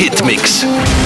Hitmix.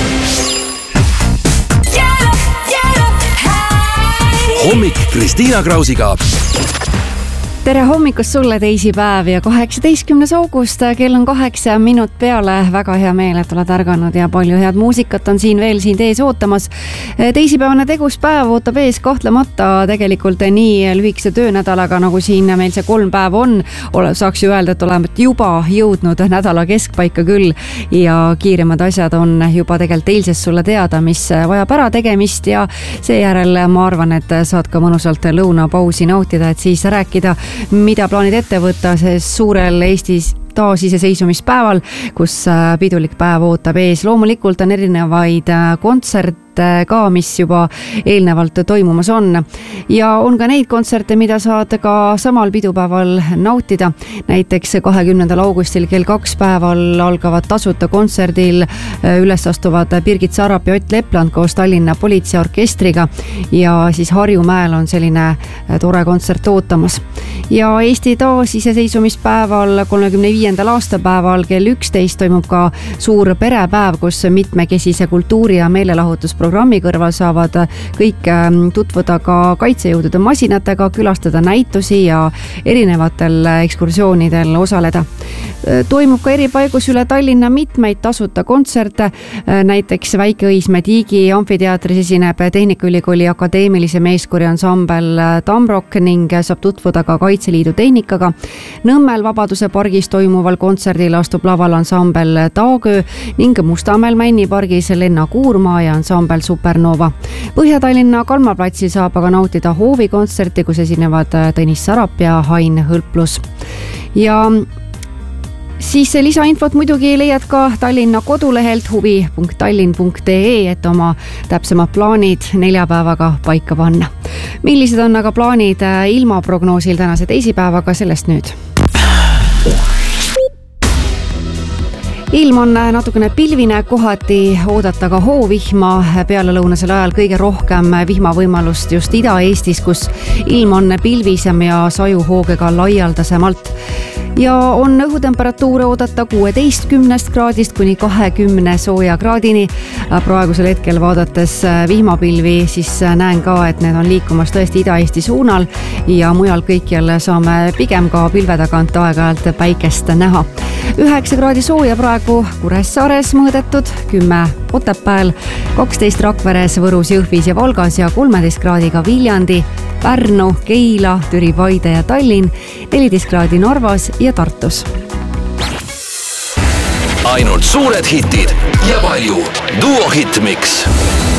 Hommik Kristiina Krausiga. Tere hommikust sulle teisipäev ja 18. august, kell on 8 minut peale. Väga hea meel, et oled ärganud ja palju head muusikat on siin veel sind ees ootamas. Teisipäevane tegus päev ootab ees kahtlemata tegelikult nii lühikese töönädalaga, nagu siin meil see 3 päeva on. Saaks ju öelda, et oleme juba jõudnud nädala keskpaika küll ja kiiremad asjad on juba tegelikult eilsest sulle teada, mis vajab ära tegemist ja seejärel ma arvan, et saad ka mõnusalt lõunapausi nautida, et siis rääkida, mida plaanid ette võtta suurel Eestis taasiseseisvumispäeval, kus pidulik päev ootab ees. Loomulikult on erinevaid kontserte ka, mis juba eelnevalt toimumas on. Ja on ka neid kontserte, mida saad ka samal pidupäeval nautida. Näiteks 20. augustil kell 2 päeval algavad tasuta kontserdil üles astuvad Birgit Sarap ja Ott Lepland koos Tallinna politseiorkestriga ja siis Harjumäel on selline tore kontsert ootamas. Ja Eesti taasiseseisvumispäeval 35. aastapäeval kell 11 toimub ka suur perepäev, kus mitmekesise kultuuri- ja meelelahutusprogrammi kõrval saavad kõik tutvuda ka kaitsejõudude masinatega, külastada näitusi ja erinevatel ekskursioonidel osaleda. Toimub ka eri paigus üle Tallinna mitmeid tasuta kontserte, näiteks Väike-Õismäe Tiigi amfiteatris esineb Tehnikaülikooli akadeemilise meeskori ansambel Tamrock ning saab tutvuda ka Kaitseliidu tehnikaga. Nõmmel Vabaduse pargis toimuval kontserdil astub laval ansambel Taagöö ning Mustamäel Männipargis Lenna Kuurmaa ja ansambel Supernova. Põhja-Tallinna Kalmaplatsil saab aga nautida Hoovi kontserti, kus esinevad Tõnis Sarap ja Hain Hõlplus. Ja siis lisainfot muidugi leiad ka Tallinna kodulehelt huvi.tallinn.ee, et oma täpsemad plaanid neljapäevaga paika panna. Millised on aga plaanid ilmaprognoosil tänase teisipäevaga, sellest nüüd. Ilm on natukene pilvine, kohati oodata ka hoovihma. Pealelõunasel ajal kõige rohkem vihmavõimalust just Ida-Eestis, kus ilm on pilvisem ja sajuhoogega laialdasemalt. Ja on õhutemperatuure oodata 16 kraadist kuni 20 sooja kraadini. Praegusel hetkel vaadates vihmapilvi, siis näen ka, et need on liikumas tõesti Ida-Eesti suunal ja mujal kõikjal saame pigem ka pilve tagant aeg-ajalt päikest näha. 9 kraadi sooja praegu Kuressaares mõõdetud, 10 Otepääl, 12 Rakveres, Võrus, Jõhvis ja Valgas ja 13 kraadiga Viljandi, Pärnu, Keila, Türi, Paide ja Tallinn, 14 kraadi Narvas ja Tartus. Ainult suured hitid ja palju Duo Hitmix.